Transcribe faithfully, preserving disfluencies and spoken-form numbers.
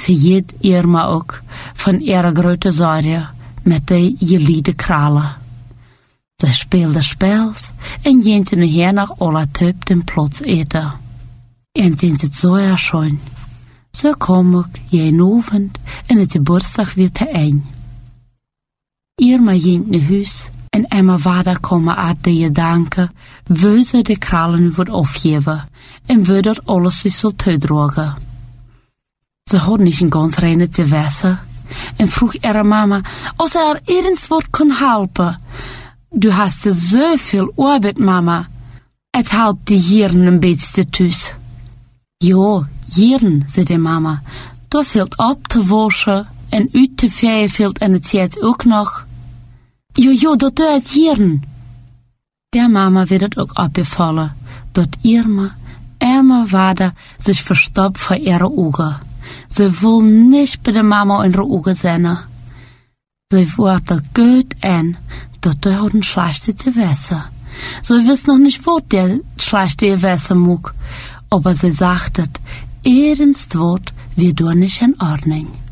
verjiet Irma ook van ihre grote zorgen met de geliefde kralen. Ze speelde spels en jente nachher nach aller Typ den Platz eten. En sind het zo erg schön. Zo kom ik jeden Abend en het Geburtstag weer te eng. Irma ging naar huis en Emma vader komen uit de gedanken, wil ze de kralen wordt afgeven en wil dat alles zich zal toedragen. Ze had niet een ganz reine te wassen en vroeg ihre mama, of ze haar ergens wat kon helpen. Du hast ze zoveel arbeid, mama. Het helpt die Jeren een beetje thuis. Jo, Jeren, zei de mama. Da fehlt op te waschen en uit te vegen fehlt en het jetzt ook nog. Jo, jo, dat doe het Jeren. Der Mama wird het ook opgevallen, dat Irma immer weiter sich verstopft vor ihre Augen. Sie will nicht bei der Mama in ihre Augen sehen. Sie wurde gut an, dat der hat ein schlechte zu wissen. Sie weiß noch nicht, wo der schlechte wissen mag, aber sie sagt, ernst wird, wir tun nicht in Ordnung.